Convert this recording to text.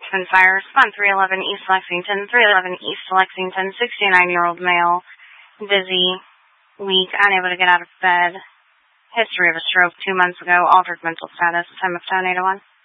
Twin Fire, Spawn 311 East Lexington, 311 East Lexington, 69-year-old male, dizzy, weak, unable to get out of bed, history of a stroke 2 months ago, altered mental status, time of 10:08:01.